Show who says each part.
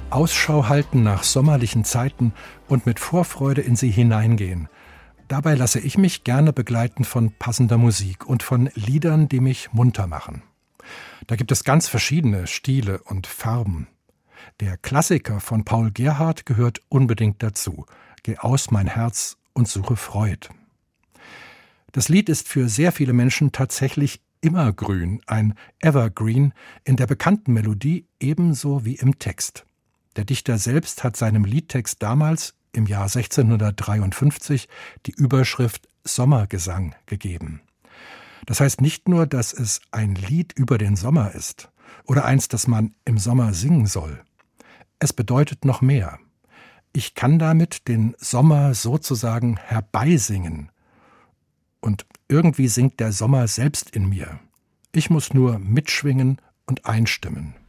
Speaker 1: Ausschau halten nach sommerlichen Zeiten und mit Vorfreude in sie hineingehen. Dabei lasse ich mich gerne begleiten von passender Musik und von Liedern, die mich munter machen. Da gibt es ganz verschiedene Stile und Farben. Der Klassiker von Paul Gerhardt gehört unbedingt dazu. Geh aus, mein Herz, und suche Freud. Das Lied ist für sehr viele Menschen tatsächlich immergrün, ein Evergreen in der bekannten Melodie ebenso wie im Text. Der Dichter selbst hat seinem Liedtext damals, im Jahr 1653, die Überschrift Sommergesang gegeben. Das heißt nicht nur, dass es ein Lied über den Sommer ist oder eins, das man im Sommer singen soll. Es bedeutet noch mehr. Ich kann damit den Sommer sozusagen herbeisingen. Und irgendwie singt der Sommer selbst in mir. Ich muss nur mitschwingen und einstimmen.